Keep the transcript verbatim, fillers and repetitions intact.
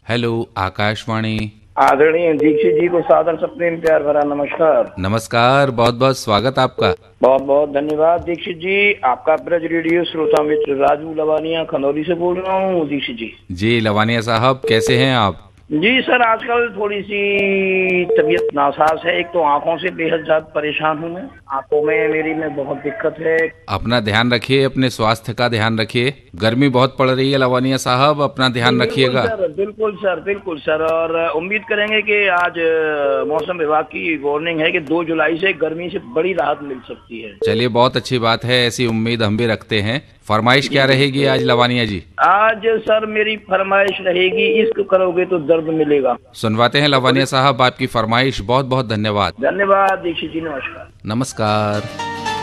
Hello Akashvani. आदरणीय दीक्षित जी को सादर सप्रेम प्यार भरा नमस्कार। नमस्कार, बहुत बहुत स्वागत आपका। बहुत बहुत धन्यवाद दीक्षित जी। आपका ब्रज रेडियो श्रोता मित्र राजू लवानिया खनौरी से बोल रहा हूँ दीक्षित जी। जी लवानिया साहब, कैसे हैं आप? जी सर, आजकल थोड़ी सी तबीयत नासाज है। एक तो आंखों से बेहद ज्यादा परेशान हूँ मैं। आंखों में मेरी में बहुत दिक्कत है। अपना ध्यान रखिए, अपने स्वास्थ्य का ध्यान रखिए। गर्मी बहुत पड़ रही है लवानिया साहब, अपना ध्यान बिल्कुल रखिएगा। सर, बिल्कुल सर, बिल्कुल सर। और उम्मीद करेंगे कि आज अ, मौसम विभाग की वार्निंग है कि दो जुलाई से गर्मी से बड़ी राहत मिल सकती है। चलिए, बहुत अच्छी बात है, ऐसी उम्मीद हम भी रखते हैं। फरमाइश जी क्या जी रहेगी आज लवानिया जी? आज सर मेरी फरमाइश रहेगी, इश्क करोगे तो दर्द मिलेगा। सुनवाते हैं लवानिया साहब आपकी फरमाइश। बहुत बहुत धन्यवाद। धन्यवाद दीक्षित जी, नमस्कार। नमस्कार।